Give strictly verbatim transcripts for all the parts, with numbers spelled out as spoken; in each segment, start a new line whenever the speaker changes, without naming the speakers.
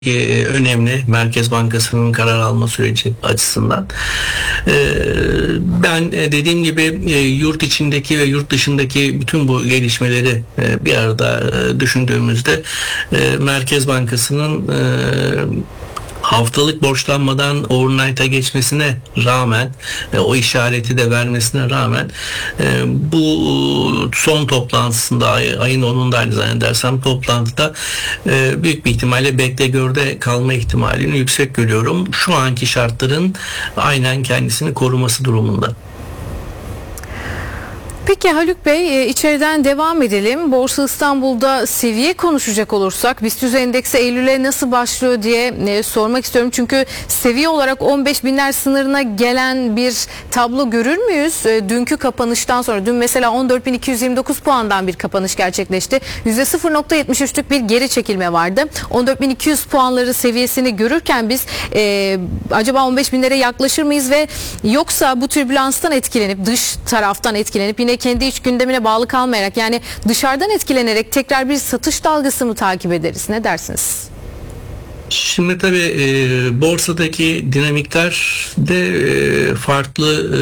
e, önemli Merkez Bankası'nın karar alma süreci açısından. E, Ben e, dediğim gibi e, yurt içindeki ve yurt dışındaki bütün bu gelişmeleri e, bir arada e, düşündüğümüzde e, Merkez Bankası'nın e, haftalık borçlanmadan overnight'a geçmesine rağmen e, o işareti de vermesine rağmen e, bu son toplantısında ay, ayın onundaydı zannedersem toplantıda e, büyük bir ihtimalle bekle görde kalma ihtimalini yüksek görüyorum. Şu anki şartların aynen kendisini koruması durumunda.
Peki Haluk Bey, e, içeriden devam edelim. Borsa İstanbul'da seviye konuşacak olursak BIST yüz endeksi Eylül'e nasıl başlıyor diye e, sormak istiyorum. Çünkü seviye olarak on beş binler sınırına gelen bir tablo görür müyüz? E, dünkü kapanıştan sonra, dün mesela on dört bin iki yüz yirmi dokuz puandan bir kapanış gerçekleşti. yüzde sıfır nokta yetmiş üçlük bir geri çekilme vardı. on dört bin iki yüz puanları seviyesini görürken biz e, acaba on beş binlere yaklaşır mıyız ve yoksa bu türbülanstan etkilenip, dış taraftan etkilenip yine kendi iç gündemine bağlı kalmayarak, yani dışarıdan etkilenerek tekrar bir satış dalgası mı takip ederiz? Ne dersiniz?
Şimdi tabii e, borsadaki dinamikler de e, farklı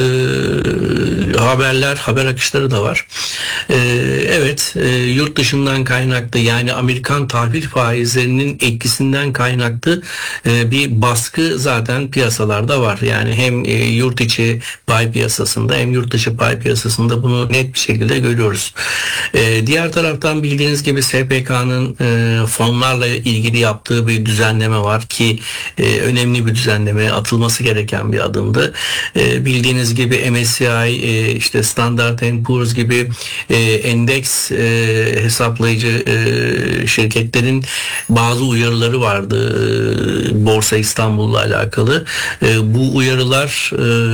e, haberler, haber akışları da var. E, evet, e, yurt dışından kaynaklı, yani Amerikan tahvil faizlerinin etkisinden kaynaklı e, bir baskı zaten piyasalarda var. Yani hem e, yurt içi pay piyasasında hem yurt dışı pay piyasasında bunu net bir şekilde görüyoruz. E, diğer taraftan bildiğiniz gibi S P K'nın e, fonlarla ilgili yaptığı bir düzenleme var ki e, önemli bir düzenleme, atılması gereken bir adımdı. E, bildiğiniz gibi M S C I, e, işte Standard and Poor's gibi e, endeks e, hesaplayıcı e, şirketlerin bazı uyarıları vardı e, Borsa İstanbul'la alakalı. E, bu uyarılar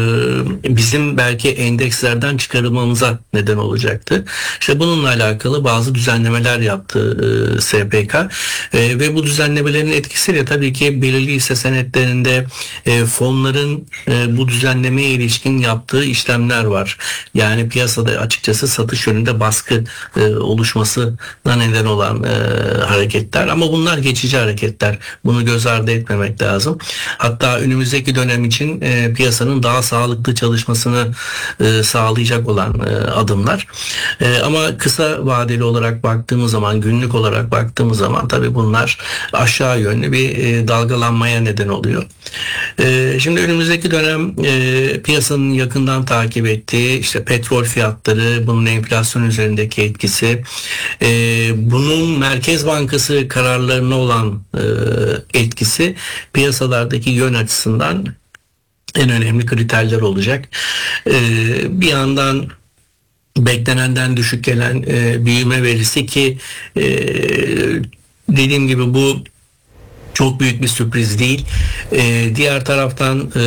e, bizim belki endekslerden çıkarılmamıza neden olacaktı. İşte bununla alakalı bazı düzenlemeler yaptı e, S P K e, ve bu düzenlemelerin etkisiyle tabii ki belirli hisse senetlerinde e, fonların e, bu düzenlemeye ilişkin yaptığı işlemler var. Yani piyasada açıkçası satış yönünde baskı e, oluşmasına neden olan e, hareketler, ama bunlar geçici hareketler. Bunu göz ardı etmemek lazım. Hatta önümüzdeki dönem için e, piyasanın daha sağlıklı çalışmasını e, sağlayacak olan e, adımlar. E, ama kısa vadeli olarak baktığımız zaman, günlük olarak baktığımız zaman tabii bunlar aşağı yönlü bir e, dalgalanmaya neden oluyor. E, şimdi önümüzdeki dönem e, piyasanın yakından takip ettiği işte petrol fiyatları, bunun enflasyon üzerindeki etkisi, e, bunun Merkez Bankası kararlarına olan e, etkisi piyasalardaki yön açısından en önemli kriterler olacak. E, bir yandan beklenenden düşük gelen e, büyüme verisi ki e, dediğim gibi bu çok büyük bir sürpriz değil. Ee, diğer taraftan e,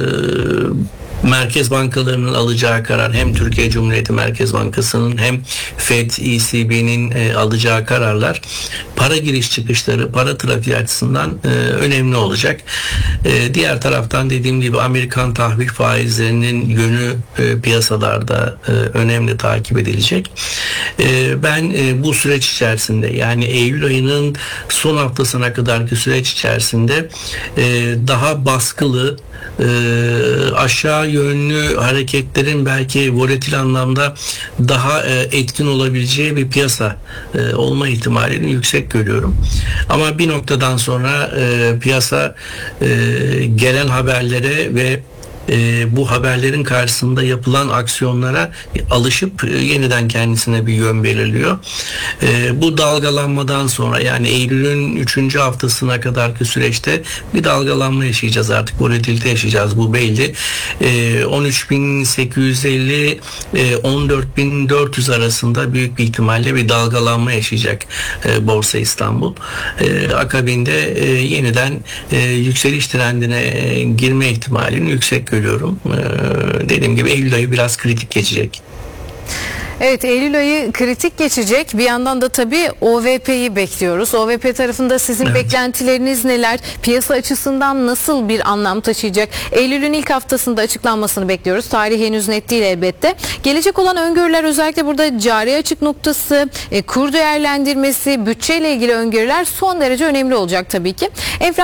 merkez bankalarının alacağı karar, hem Türkiye Cumhuriyeti Merkez Bankası'nın hem Fed, E C B'nin e, alacağı kararlar para giriş çıkışları, para trafiği açısından e, önemli olacak. E, diğer taraftan dediğim gibi Amerikan tahvil faizlerinin yönü e, piyasalarda e, önemli takip edilecek. E, ben e, bu süreç içerisinde, yani Eylül ayının son haftasına kadarki süreç içerisinde e, daha baskılı, e, aşağı yönlü hareketlerin belki volatil anlamda daha e, etkin olabileceği bir piyasa e, olma ihtimalini yüksek görüyorum. Ama bir noktadan sonra e, piyasa e, gelen haberlere ve e, bu haberlerin karşısında yapılan aksiyonlara alışıp e, yeniden kendisine bir yön belirliyor. E, bu dalgalanmadan sonra, yani Eylül'ün üçüncü haftasına kadarki süreçte bir dalgalanma yaşayacağız artık. Volatilite yaşayacağız, bu belli. E, on üç bin sekiz yüz elli e, on dört bin dört yüz arasında büyük bir ihtimalle bir dalgalanma yaşayacak e, Borsa İstanbul. E, akabinde e, yeniden e, yükseliş trendine e, girme ihtimalini yüksek görüyorum. Ee, dediğim gibi Eylül ayı biraz kritik geçecek.
Evet, Eylül ayı kritik geçecek. Bir yandan da tabii O V P'yi bekliyoruz. O V P tarafında sizin
Evet.
beklentileriniz neler? Piyasa açısından nasıl bir anlam taşıyacak? Eylül'ün ilk haftasında açıklanmasını bekliyoruz. Tarih henüz net değil elbette. Gelecek olan öngörüler, özellikle burada cari açık noktası, e, kur değerlendirmesi, bütçeyle ilgili öngörüler son derece önemli olacak tabii ki. Enflasyon